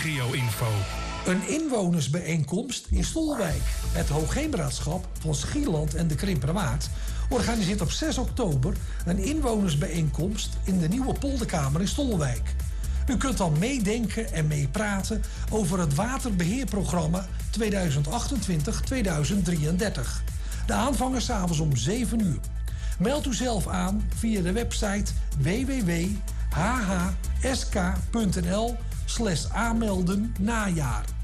regio-info. Een inwonersbijeenkomst in Stolwijk. Het Hoogheemraadschap van Schieland en de Krimperwaard organiseert op 6 oktober een inwonersbijeenkomst in de nieuwe polderkamer in Stolwijk. U kunt dan meedenken en meepraten over het waterbeheerprogramma 2028-2033. De aanvang is 's avonds om 7 uur. Meld u zelf aan via de website www.hhsk.nl/aanmelden najaar.